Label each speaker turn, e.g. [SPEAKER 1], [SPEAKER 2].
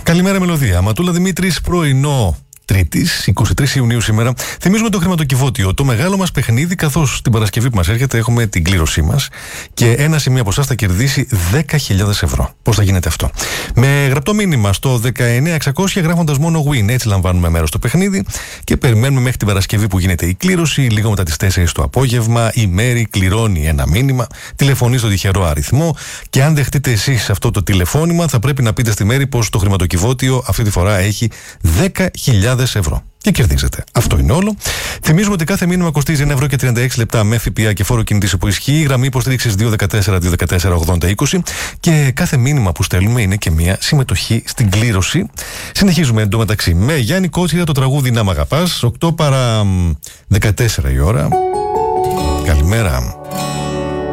[SPEAKER 1] Καλημέρα, Μελωδία. Ματούλα Δημήτρης, πρωινό Τρίτης, 23 Ιουνίου σήμερα. Θυμίζουμε το χρηματοκιβώτιο, το μεγάλο μας παιχνίδι, καθώς την Παρασκευή που μας έρχεται έχουμε την κλήρωσή μας και ένα σημείο από εσάς θα κερδίσει 10.000 ευρώ. Πώς θα γίνεται αυτό? Με γραπτό μήνυμα στο 19600 γράφοντας μόνο win. Έτσι λαμβάνουμε μέρος στο παιχνίδι και περιμένουμε μέχρι την Παρασκευή που γίνεται η κλήρωση. Λίγο μετά τις 4 το απόγευμα η Μέρη κληρώνει ένα μήνυμα, τηλεφωνεί στο τυχερό αριθμό και αν δεχτείτε εσείς αυτό το τηλεφώνημα, θα πρέπει να πείτε στη Μέρη πως το χρηματοκιβώτιο αυτή τη φορά έχει 10.000 ευρώ. Και κερδίζετε. Αυτό είναι όλο. Θυμίζουμε ότι κάθε μήνυμα κοστίζει 1 ευρώ και 36 λεπτά με ΦΠΑ και φόρο κινητής που ισχύει. Γραμμή υποστήριξης 214-214-80-20. Και κάθε μήνυμα που στέλνουμε είναι και μια συμμετοχή στην κλήρωση. Συνεχίζουμε εντωμεταξύ με Γιάννη Κότσιρα, το τραγούδι «Να μ' αγαπάς». 8 παρά 14 η ώρα. Καλημέρα.